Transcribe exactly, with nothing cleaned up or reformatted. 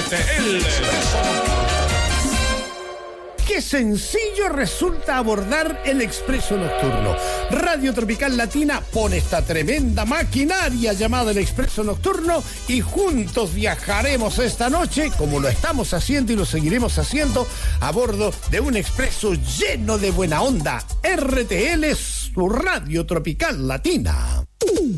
R T L. Qué sencillo resulta abordar el Expreso Nocturno. Radio Tropical Latina pone esta tremenda maquinaria llamada el Expreso Nocturno y juntos viajaremos esta noche, como lo estamos haciendo y lo seguiremos haciendo, a bordo de un expreso lleno de buena onda. R T L, su Radio Tropical Latina.